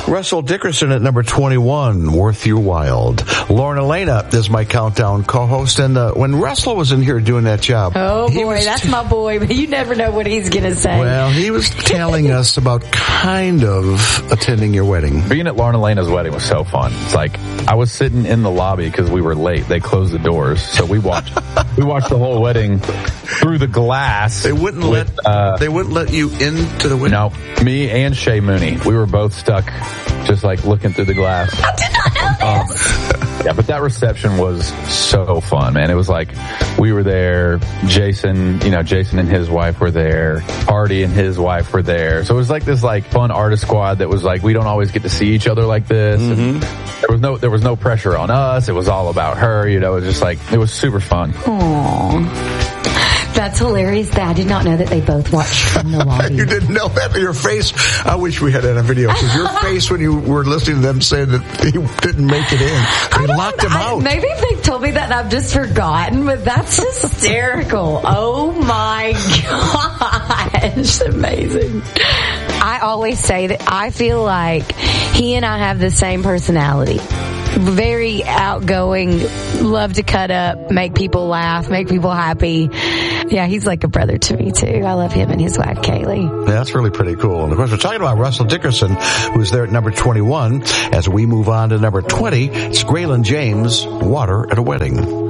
Russell Dickerson at number 21, Worth Your While. Lauren Elena is my countdown co-host, and when Russell was in here doing that job... Oh, boy, that's my boy, but you never know what he's going to say. Well, he was telling us about kind of attending your wedding. Being at Lauren Elena's wedding was so fun. It's like, I was sitting in the lobby because we were late. They closed the doors, so we watched the whole wedding through the glass. They wouldn't let you into the wedding? No, me and Shay Mooney, we were both stuck just like looking through the glass. I did not know this. Yeah, but that reception was so fun, man. It was like we were there. Jason and his wife were there. Hardy and his wife were there. So it was like this like fun artist squad that was like, we don't always get to see each other like this. Mm-hmm. And there was no pressure on us. It was all about her. It was just like, it was super fun. Aww. That's hilarious. I did not know that they both watched from the lobby. You didn't know that? Your face, I wish we had that on video, because your face when you were listening to them saying that he didn't make it in. They locked him out. Maybe they've told me that and I've just forgotten, but that's hysterical. Oh my gosh. Amazing. I always say that I feel like he and I have the same personality. Very outgoing, love to cut up, make people laugh, make people happy. Yeah, he's like a brother to me too. I love him and his wife, Kaylee. Yeah, that's really pretty cool. And of course, we're talking about Russell Dickerson, who's there at number 21. As we move on to number 20, it's Graylin James, Water at a Wedding.